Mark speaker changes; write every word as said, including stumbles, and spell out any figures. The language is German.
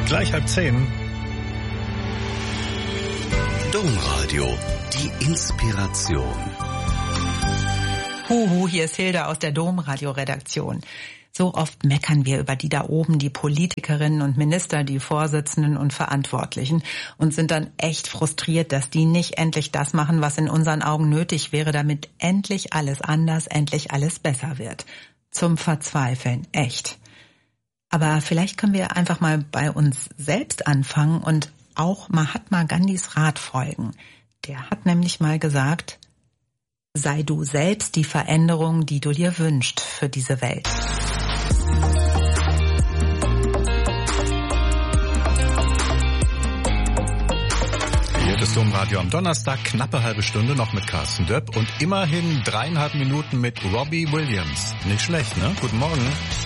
Speaker 1: Gleich halb zehn.
Speaker 2: Domradio, die Inspiration.
Speaker 3: Huhu, hier ist Hilda aus der Domradio-Redaktion. So oft meckern wir über die da oben, die Politikerinnen und Minister, die Vorsitzenden und Verantwortlichen und sind dann echt frustriert, dass die nicht endlich das machen, was in unseren Augen nötig wäre, damit endlich alles anders, endlich alles besser wird. Zum Verzweifeln, echt. Aber vielleicht können wir einfach mal bei uns selbst anfangen und auch Mahatma Gandhis Rat folgen. Der hat nämlich mal gesagt, sei du selbst die Veränderung, die du dir wünschst für diese Welt.
Speaker 1: Hier ist Domradio am Donnerstag, knappe halbe Stunde noch mit Carsten Döpp und immerhin dreieinhalb Minuten mit Robbie Williams. Nicht schlecht, ne? Guten Morgen.